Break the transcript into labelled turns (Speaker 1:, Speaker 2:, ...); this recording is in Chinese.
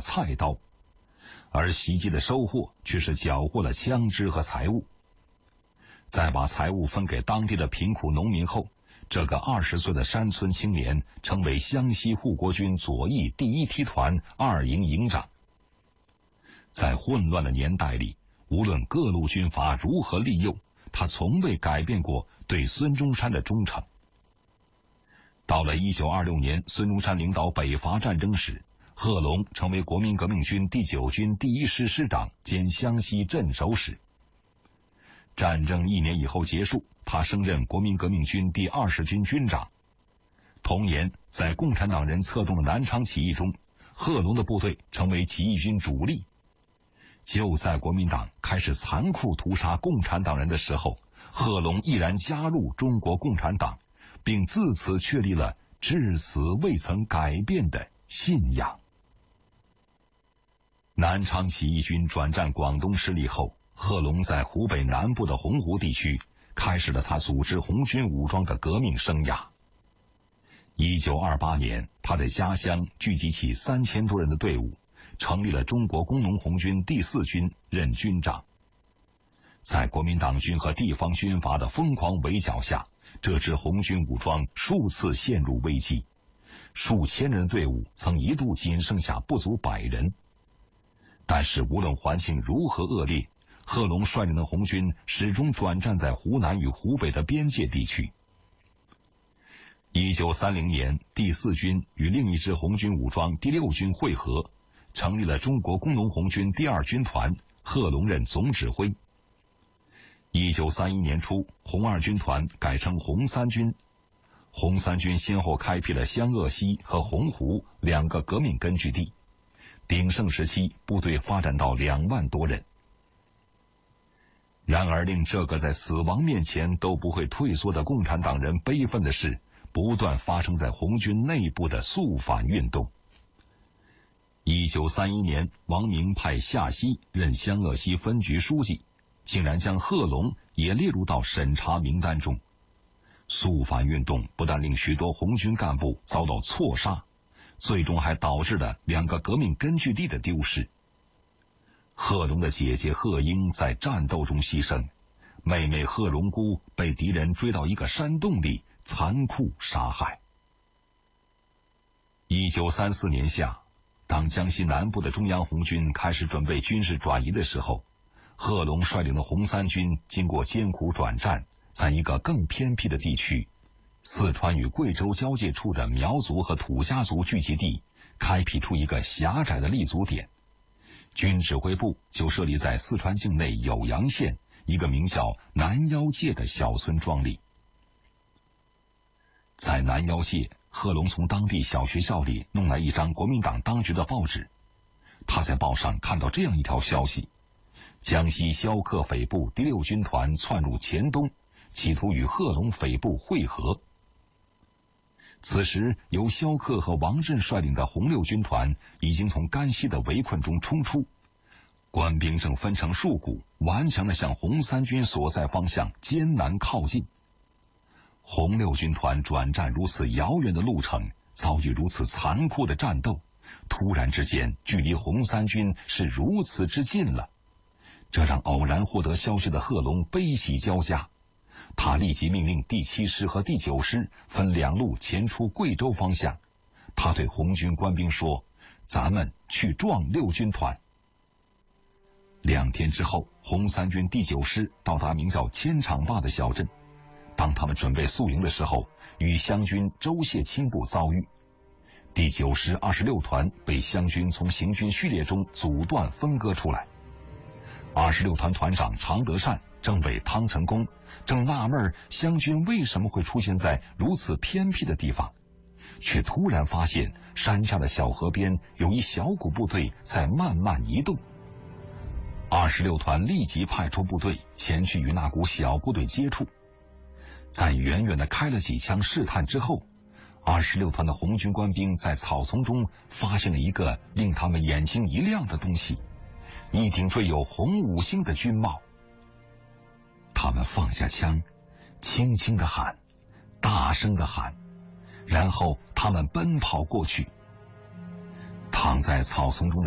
Speaker 1: 菜刀，而袭击的收获却是缴获了枪支和财物。在把财物分给当地的贫苦农民后，这个20岁的山村青年成为湘西护国军左翼第1梯团2营营长。在混乱的年代里，无论各路军阀如何利诱，他从未改变过对孙中山的忠诚。到了1926年，孙中山领导北伐战争时，贺龙成为国民革命军第9军第1师师长兼湘西镇守使。战争1年以后结束，他升任国民革命军第20军军长。同年，在共产党人策动的南昌起义中，贺龙的部队成为起义军主力。就在国民党开始残酷屠杀共产党人的时候，贺龙毅然加入中国共产党，并自此确立了至死未曾改变的信仰。南昌起义军转战广东失利后，贺龙在湖北南部的洪湖地区开始了他组织红军武装的革命生涯。1928年，他在家乡聚集起3000多人的队伍，成立了中国工农红军第4军，任军长。在国民党军和地方军阀的疯狂围剿下，这支红军武装数次陷入危机，数千人的队伍曾一度仅剩下不足100人。但是无论环境如何恶劣，贺龙率领的红军始终转战在湖南与湖北的边界地区。1930年，第4军与另一支红军武装第6军会合，成立了中国工农红军第2军团，贺龙任总指挥。1931年初，红2军团改称红3军。红3军先后开辟了湘鄂西和洪湖2个革命根据地，鼎盛时期部队发展到2万多人。然而，令这个在死亡面前都不会退缩的共产党人悲愤的是，不断发生在红军内部的肃反运动。1931年，王明派夏曦任湘鄂西分局书记，竟然将贺龙也列入到审查名单中。肃反运动不但令许多红军干部遭到错杀，最终还导致了2个革命根据地的丢失。贺龙的姐姐贺英在战斗中牺牲，妹妹贺荣姑被敌人追到一个山洞里残酷杀害。1934年夏，当江西南部的中央红军开始准备军事转移的时候，贺龙率领的红3军经过艰苦转战，在一个更偏僻的地区，四川与贵州交界处的苗族和土家族聚集地，开辟出一个狭窄的立足点。军指挥部就设立在四川境内酉阳县一个名叫南腰界的小村庄里。在南腰界，贺龙从当地小学校里弄来一张国民党当局的报纸。他在报上看到这样一条消息：江西萧克匪部第6军团窜入黔东，企图与贺龙匪部会合。此时，由萧克和王震率领的红6军团已经从甘西的围困中冲出，官兵正分成数股，顽强地向红3军所在方向艰难靠近。红6军团转战如此遥远的路程，遭遇如此残酷的战斗，突然之间距离红3军是如此之近了，这让偶然获得消息的贺龙悲喜交加。他立即命令第7师和第9师分2路前出贵州方向。他对红军官兵说：“咱们去撞6军团。”2天之后，红3军第9师到达名叫千场坝的小镇。当他们准备宿营的时候，与湘军周谢清部遭遇。第9师26团被湘军从行军序列中阻断分割出来。26团团长常德善、政委汤成功正纳闷湘军为什么会出现在如此偏僻的地方，却突然发现山下的小河边有一小股部队在慢慢移动。26团立即派出部队前去与那股小部队接触。在远远地开了几枪试探之后，26团的红军官兵在草丛中发现了一个令他们眼睛一亮的东西，一顶缀有红5星的军帽。他们放下枪，轻轻地喊，大声地喊，然后他们奔跑过去。躺在草丛中的